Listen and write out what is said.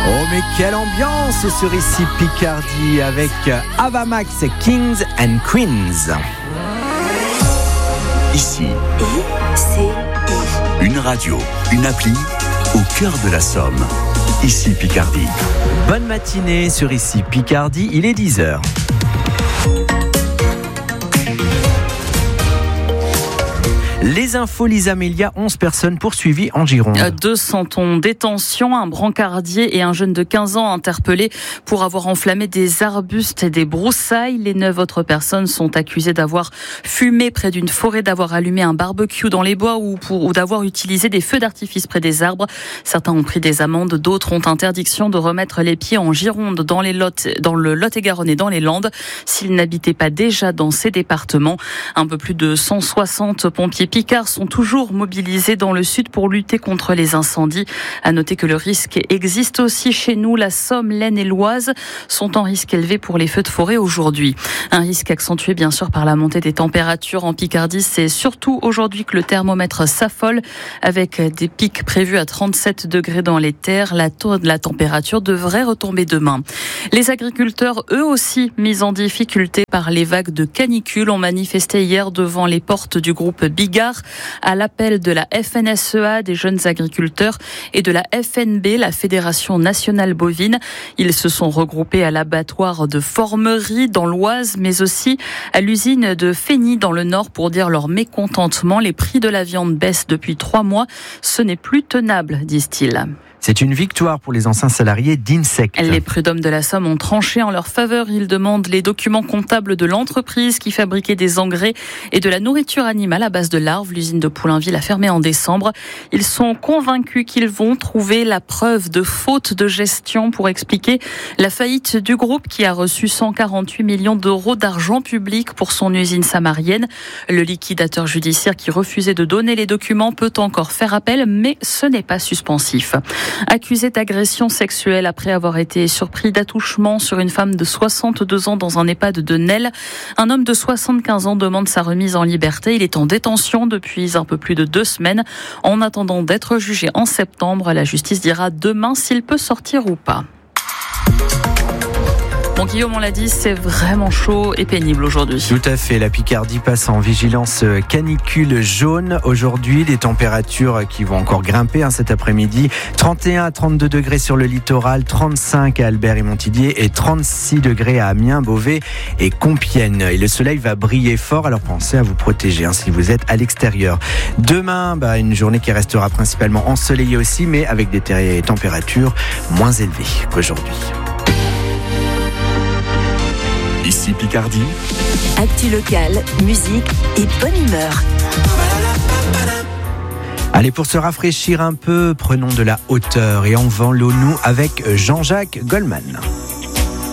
Oh mais quelle ambiance sur ici Picardie avec Ava Max, Kings and Queens. Ici, une radio, une appli au cœur de la Somme. Ici Picardie. Bonne matinée sur ici Picardie, il est 10h. Les infos, Lisa Melia, 11 personnes poursuivies en Gironde. 200 en détention, un brancardier et un jeune de 15 ans interpellés pour avoir enflammé des arbustes et des broussailles. Les 9 autres personnes sont accusées d'avoir fumé près d'une forêt, d'avoir allumé un barbecue dans les bois ou d'avoir utilisé des feux d'artifice près des arbres. Certains ont pris des amendes, d'autres ont interdiction de remettre les pieds en Gironde, dans le Lot-et-Garonne et dans les Landes, s'ils n'habitaient pas déjà dans ces départements. Un peu plus de 160 pompiers picards sont toujours mobilisés dans le sud pour lutter contre les incendies. À noter que le risque existe aussi chez nous. La Somme, l'Aisne et l'Oise sont en risque élevé pour les feux de forêt aujourd'hui. Un risque accentué bien sûr par la montée des températures en Picardie. C'est surtout aujourd'hui que le thermomètre s'affole avec des pics prévus à 37 degrés dans les terres. La température devrait retomber demain. Les agriculteurs, eux aussi, mis en difficulté par les vagues de canicule, ont manifesté hier devant les portes du groupe Bigard à l'appel de la FNSEA, des jeunes agriculteurs, et de la FNB, la Fédération nationale bovine. Ils se sont regroupés à l'abattoir de Formerie dans l'Oise, mais aussi à l'usine de Fény dans le Nord pour dire leur mécontentement. Les prix de la viande baissent depuis 3 mois. Ce n'est plus tenable, disent-ils. C'est une victoire pour les anciens salariés d'Insect. Les prud'hommes de la Somme ont tranché en leur faveur. Ils demandent les documents comptables de l'entreprise qui fabriquait des engrais et de la nourriture animale à base de larves. L'usine de Poulainville a fermé en décembre. Ils sont convaincus qu'ils vont trouver la preuve de faute de gestion pour expliquer la faillite du groupe qui a reçu 148 millions d'euros d'argent public pour son usine samarienne. Le liquidateur judiciaire qui refusait de donner les documents peut encore faire appel, mais ce n'est pas suspensif. Accusé d'agression sexuelle après avoir été surpris d'attouchement sur une femme de 62 ans dans un EHPAD de Nesle, un homme de 75 ans demande sa remise en liberté. Il est en détention depuis un peu plus de 2 semaines. En attendant d'être jugé en septembre, la justice dira demain s'il peut sortir ou pas. Bon, Guillaume, on l'a dit, c'est vraiment chaud et pénible aujourd'hui. Tout à fait, la Picardie passe en vigilance canicule jaune. Aujourd'hui, des températures qui vont encore grimper cet après-midi. 31 à 32 degrés sur le littoral, 35 à Albert et Montdidier et 36 degrés à Amiens, Beauvais et Compiègne. Et le soleil va briller fort, alors pensez à vous protéger si vous êtes à l'extérieur. Demain, une journée qui restera principalement ensoleillée aussi, mais avec des températures moins élevées qu'aujourd'hui. Ici Picardie. Actu locale, musique et bonne humeur. Allez, pour se rafraîchir un peu, prenons de la hauteur et envolons-nous avec Jean-Jacques Goldman.